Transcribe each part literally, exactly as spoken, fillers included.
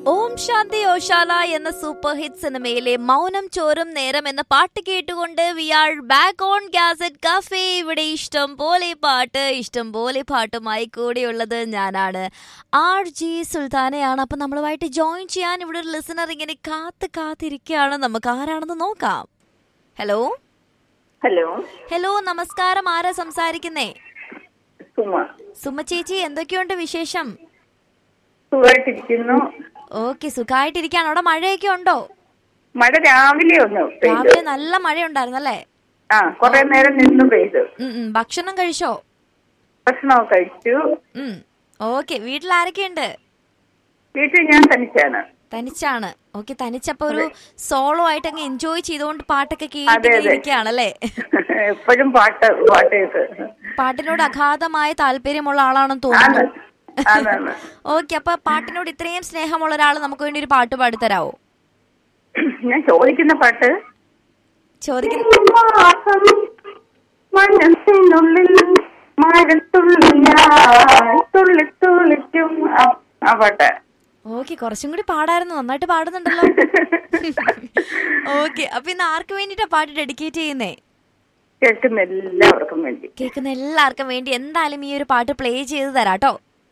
ഓം ശാന്തി ഓശാല എന്ന super hit സിനിമയിലെ മൗനം ചോരും നേരം എന്ന പാട്ട് കേട്ടുകൊണ്ട് V are back on cassette cafe. ഇവിടെ ഇഷ്ടം പോലെ പാട്ട് ഇഷ്ടം പോലെ പാട്ടുമായി കൂടെയുള്ളത് ഞാനാണ്, ആർ ജി സുൽത്താനയാണ്. അപ്പൊ നമ്മളുമായിട്ട് ജോയിൻ ചെയ്യാൻ ഇവിടെ ഒരു ലിസണർ ഇങ്ങനെ കാത്ത് കാത്തിരിക്കുകയാണ്. നമുക്ക് ആരാണെന്ന് നോക്കാം. ഹലോ ഹലോ ഹലോ നമസ്കാരം, ആരാ സംസാരിക്കുന്നേ? സുമ. സുമ ചേച്ചി, എന്തൊക്കെയുണ്ട് വിശേഷം? സുഖമായിട്ടിരിക്കുന്നു. ഓക്കെ, സുഖമായിട്ടിരിക്കാണ്. അവിടെ മഴയൊക്കെ ഉണ്ടോ? മഴ രാവിലെ ഒന്ന് പെയ്തു. രാവിലെ നല്ല മഴയുണ്ടായിരുന്നല്ലേ? ആ, കുറെ നേരം നിന്ന് പെയ്തു. ഭക്ഷണം കഴിച്ചോ? ഭക്ഷണമൊക്കെ കഴിച്ചു. ഓക്കെ, വീട്ടിൽ ആരൊക്കെയുണ്ട്? വീട്ടിൽ ഞാൻ തനിച്ചാണ്. തനിച്ചാണ്. ഓക്കെ, തനിച്ചപ്പോ ഒരു സോളോ ആയിട്ട് അങ്ങ് എൻജോയ് ചെയ്തുകൊണ്ട് പാട്ടൊക്കെ കേട്ടിരിക്കുകയാണല്ലേ? എപ്പോഴും പാട്ട് പാട്ട് കേട്ട് പാട്ടിനോട് അഗാധമായ താല്പര്യമുള്ള ആളാണെന്ന് തോന്നുന്നു. ഓക്കെ, അപ്പൊ പാട്ടിനോട് ഇത്രയും സ്നേഹമുള്ള ഒരാൾ നമുക്ക് വേണ്ടി ഒരു പാട്ട് പാടിത്തരാവോ? ഞാൻ ചോദിക്കുന്ന പാട്ട് ചോദിക്കുന്ന പാട്ട്. ഓക്കെ, കുറച്ചും കൂടി പാടായിരുന്നു. നന്നായിട്ട് പാടുന്നുണ്ടല്ലോ. ഓക്കെ, അപ്പൊ ഇന്ന് ആർക്ക് വേണ്ടിട്ടാ പാട്ട് ഡെഡിക്കേറ്റ് ചെയ്യുന്നേ? കേൾക്കുന്ന എല്ലാവർക്കും വേണ്ടി. കേൾക്കുന്ന എല്ലാവർക്കും വേണ്ടി എന്തായാലും ഈ ഒരു പാട്ട് പ്ലേ ചെയ്ത് തരാട്ടോ.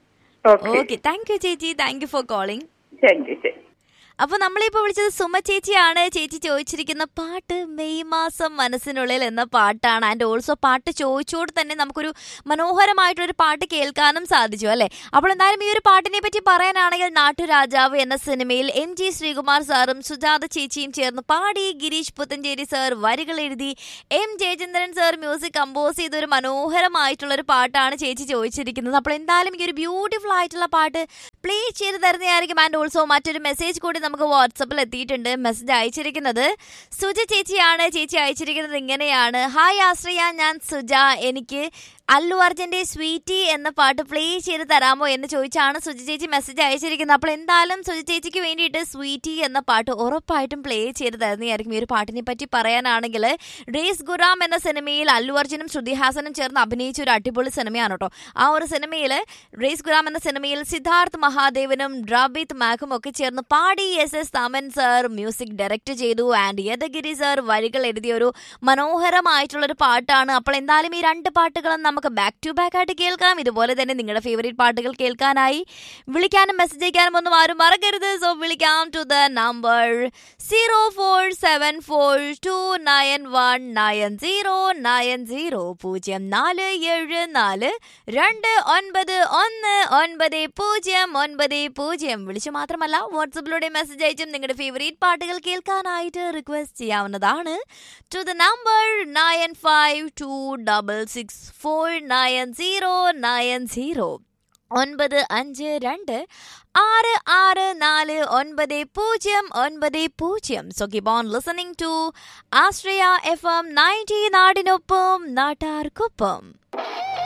ഓക്കെ, താങ്ക് യു ചേച്ചി, താങ്ക് യു ഫോർ കോളിംഗ്. ശരി ശരി. അപ്പൊ നമ്മളിപ്പോ വിളിച്ചത് സുമ ചേച്ചിയാണ്. ചേച്ചി ചോദിച്ചിരിക്കുന്ന പാട്ട് മെയ് മാസം മനസ്സിനുള്ളിൽ എന്ന പാട്ടാണ്. ആൻഡ് ഓൾസോ പാട്ട് ചോദിച്ചോട് തന്നെ നമുക്കൊരു മനോഹരമായിട്ടൊരു പാട്ട് കേൾക്കാനും സാധിച്ചു അല്ലെ? അപ്പോൾ എന്തായാലും ഈ ഒരു പാട്ടിനെ പറ്റി പറയാനാണെങ്കിൽ നാട്ടുരാജാവ് എന്ന സിനിമയിൽ എം ജി ശ്രീകുമാർ സാറും സുജാത ചേച്ചിയും ചേർന്ന് പാടി, ഗിരീഷ് പുത്തഞ്ചേരി സാർ വരികൾ എഴുതി, M Jayachandran sir music compose ചെയ്ത ഒരു മനോഹരമായിട്ടുള്ള ഒരു പാട്ടാണ് ചേച്ചി ചോദിച്ചിരിക്കുന്നത്. അപ്പോൾ എന്തായാലും ഈ ഒരു ബ്യൂട്ടിഫുൾ ആയിട്ടുള്ള പാട്ട് പ്ലേ ചെയ്ത് തരുന്നതായിരിക്കും. ആൻഡ് ഓൾസോ മറ്റൊരു മെസ്സേജ് കൂടി നമുക്ക് വാട്സപ്പിൽ എത്തിയിട്ടുണ്ട്. മെസ്സേജ് അയച്ചിരിക്കുന്നത് സുജ ചേച്ചിയാണ്. ചേച്ചി അയച്ചിരിക്കുന്നത് ഇങ്ങനെയാണ്: ഹായ് ആശ്രയ, ഞാൻ സുജ. എനിക്ക് അല്ലു അർജുന്റെ സ്വീറ്റി എന്ന പാട്ട് പ്ലേ ചെയ്ത് തരാമോ എന്ന് ചോദിച്ചാണ് സുജ ചേച്ചി മെസ്സേജ് അയച്ചിരിക്കുന്നത്. അപ്പോൾ എന്തായാലും സുജ ചേച്ചിക്ക് വേണ്ടിയിട്ട് സ്വീറ്റി എന്ന പാട്ട് ഉറപ്പായിട്ടും പ്ലേ ചെയ്ത് തരുന്നതായിരിക്കും. ഈ ഒരു പാട്ടിനെ പറ്റി പറയാനാണെങ്കിൽ റേസ് ഗുറാം എന്ന സിനിമയിൽ അല്ലു അർജുനും ശ്രുതി ഹാസനും ചേർന്ന് അഭിനയിച്ച ഒരു അടിപൊളി സിനിമയാണ് കേട്ടോ. ആ ഒരു സിനിമയിൽ റേസ് ഗുറാം എന്ന സിനിമയിൽ സിദ്ധാർത്ഥ് മഹാദേവനും ഡ്രബിത് മാക്കും ഒക്കെ ചേർന്ന് പാടി, S S താമൻ sir music direct ചെയ്തു, ആൻഡ് യദഗിരി സാർ വരികൾ എഴുതിയ ഒരു മനോഹരമായിട്ടുള്ളൊരു പാട്ടാണ്. അപ്പോൾ എന്തായാലും ഈ രണ്ട് പാട്ടുകളും നമുക്ക് ബാക്ക് ടു ബാക്ക് ആയിട്ട് കേൾക്കാം. ഇതുപോലെ തന്നെ നിങ്ങളുടെ ഫേവറേറ്റ് പാട്ടുകൾ കേൾക്കാനായി വിളിക്കാനും മെസ്സേജ് അയക്കാനും ഒന്നും ആരും മറക്കരുത്. സോ വിളിക്കാം to the number zero four seven four to nine one nine zero nine zero പൂജ്യം നാല് ഏഴ് നാല് രണ്ട് ഒൻപത് ഒന്ന് ഒൻപത് പൂജ്യം ഒൻപത് പൂജ്യം. വിളിച്ചു മാത്രമല്ല വാട്സപ്പിലൂടെ മെസ്സേജ് അയച്ചും നിങ്ങളുടെ ഫേവറേറ്റ് പാട്ടുകൾ കേൾക്കാനായിട്ട് റിക്വസ്റ്റ് ചെയ്യാവുന്നതാണ്. To the number nine five to double six four nine zero nine zero ഒൻപത് അഞ്ച് രണ്ട് ആറ് ആറ് നാല് ഒൻപത് പൂജ്യം ഒൻപത് പൂജ്യം. So keep on listening to Ashraya F M ninety, നാടിനൊപ്പം നാട്ടാർക്കൊപ്പം.